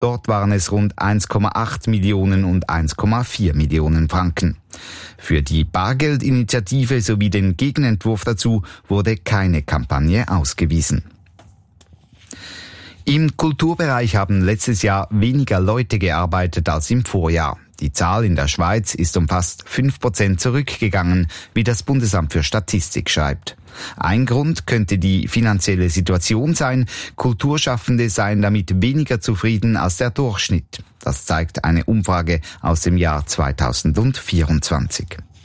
Dort waren es rund 1,8 Millionen und 1,4 Millionen Franken. Für die Bargeldinitiative sowie den Gegenentwurf dazu wurde keine Kampagne ausgewiesen. Im Kulturbereich haben letztes Jahr weniger Leute gearbeitet als im Vorjahr. Die Zahl in der Schweiz ist um fast 5% zurückgegangen, wie das Bundesamt für Statistik schreibt. Ein Grund könnte die finanzielle Situation sein. Kulturschaffende seien damit weniger zufrieden als der Durchschnitt. Das zeigt eine Umfrage aus dem Jahr 2024.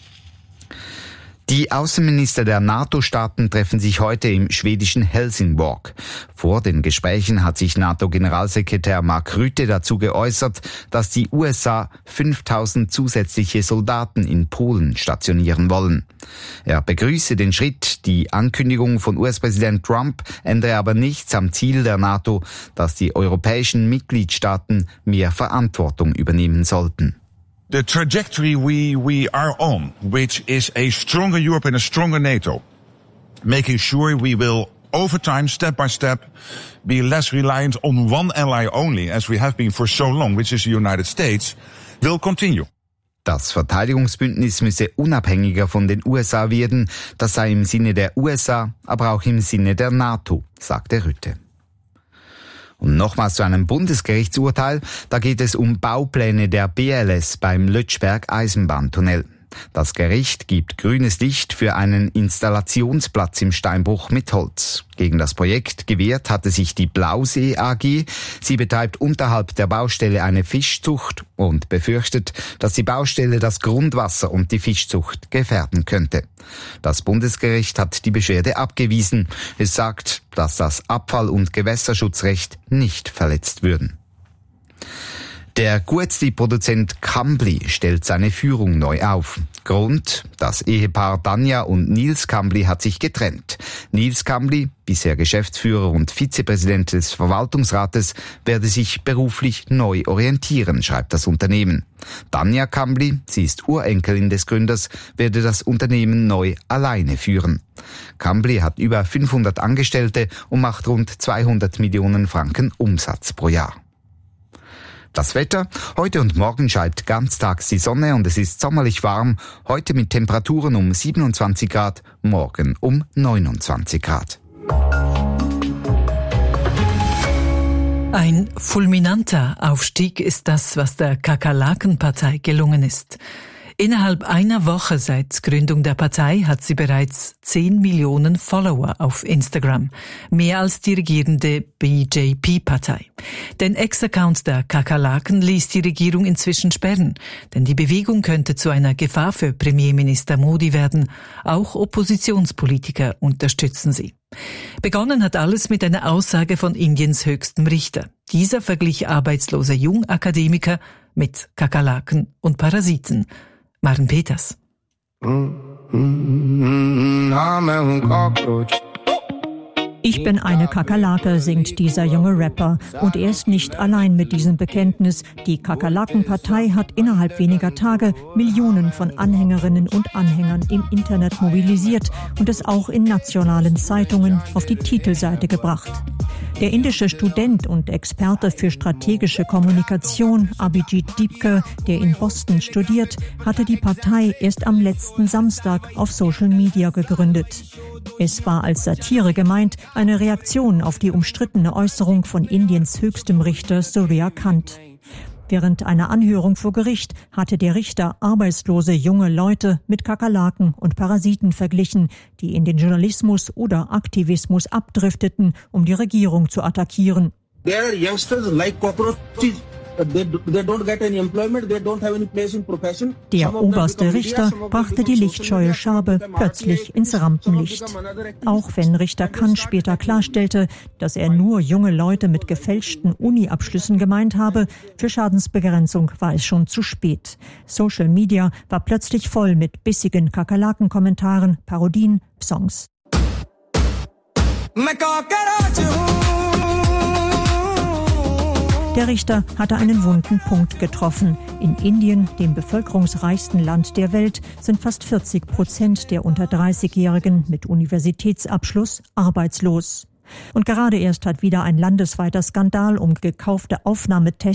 Die Außenminister der NATO-Staaten treffen sich heute im schwedischen Helsingborg. Vor den Gesprächen hat sich NATO-Generalsekretär Mark Rutte dazu geäußert, dass die USA 5.000 zusätzliche Soldaten in Polen stationieren wollen. Er begrüße den Schritt. Die Ankündigung von US-Präsident Trump ändere aber nichts am Ziel der NATO, dass die europäischen Mitgliedstaaten mehr Verantwortung übernehmen sollten. The trajectory we are on, which is a stronger Europe and a stronger NATO, making sure we will, over time, step by step, be less reliant on one ally only, as we have been for so long, which is the United States, will continue. Das Verteidigungsbündnis müsse unabhängiger von den USA werden. Das sei im Sinne der USA, aber auch im Sinne der NATO, sagte Rutte. Und nochmals zu einem Bundesgerichtsurteil. Da geht es um Baupläne der BLS beim Lötschberg-Eisenbahntunnel. Das Gericht gibt grünes Licht für einen Installationsplatz im Steinbruch mit Holz. Gegen das Projekt gewehrt hatte sich die Blausee AG. Sie betreibt unterhalb der Baustelle eine Fischzucht und befürchtet, dass die Baustelle das Grundwasser und die Fischzucht gefährden könnte. Das Bundesgericht hat die Beschwerde abgewiesen. Es sagt, dass das Abfall- und Gewässerschutzrecht nicht verletzt würden. Der Guetzli-Produzent Kambli stellt seine Führung neu auf. Grund: das Ehepaar Danja und Nils Kambli hat sich getrennt. Nils Kambli, bisher Geschäftsführer und Vizepräsident des Verwaltungsrates, werde sich beruflich neu orientieren, schreibt das Unternehmen. Danja Kambli, sie ist Urenkelin des Gründers, werde das Unternehmen neu alleine führen. Kambli hat über 500 Angestellte und macht rund 200 Millionen Franken Umsatz pro Jahr. Das Wetter: heute und morgen scheint ganztags die Sonne und es ist sommerlich warm. Heute mit Temperaturen um 27 Grad, morgen um 29 Grad. Ein fulminanter Aufstieg ist das, was der Kakerlaken-Partei gelungen ist. Innerhalb einer Woche seit Gründung der Partei hat sie bereits 10 Millionen Follower auf Instagram. Mehr als die regierende BJP-Partei. Den Ex-Account der Kakerlaken ließ die Regierung inzwischen sperren, denn die Bewegung könnte zu einer Gefahr für Premierminister Modi werden. Auch Oppositionspolitiker unterstützen sie. Begonnen hat alles mit einer Aussage von Indiens höchstem Richter. Dieser verglich arbeitslose Jungakademiker mit Kakerlaken und Parasiten. Maren Peters. Ich bin eine Kakerlake, singt dieser junge Rapper. Und er ist nicht allein mit diesem Bekenntnis. Die Kakerlaken-Partei hat innerhalb weniger Tage Millionen von Anhängerinnen und Anhängern im Internet mobilisiert und es auch in nationalen Zeitungen auf die Titelseite gebracht. Der indische Student und Experte für strategische Kommunikation Abhijit Deepke, der in Boston studiert, hatte die Partei erst am letzten Samstag auf Social Media gegründet. Es war als Satire gemeint, eine Reaktion auf die umstrittene Äußerung von Indiens höchstem Richter Surya Kant. Während einer Anhörung vor Gericht hatte der Richter arbeitslose junge Leute mit Kakerlaken und Parasiten verglichen, die in den Journalismus oder Aktivismus abdrifteten, um die Regierung zu attackieren. There are youngsters like cockroaches. They don't get any employment, they don't have any place in profession. Der oberste Richter brachte die lichtscheue Schabe plötzlich ins Rampenlicht. Auch wenn Richter Kant später klarstellte, dass er nur junge Leute mit gefälschten Uni-Abschlüssen gemeint habe, für Schadensbegrenzung war es schon zu spät. Social Media war plötzlich voll mit bissigen Kakerlaken-Kommentaren, Parodien, Songs. Der Richter hatte einen wunden Punkt getroffen. In Indien, dem bevölkerungsreichsten Land der Welt, sind fast 40% der unter 30-Jährigen mit Universitätsabschluss arbeitslos. Und gerade erst hat wieder ein landesweiter Skandal um gekaufte Aufnahmetests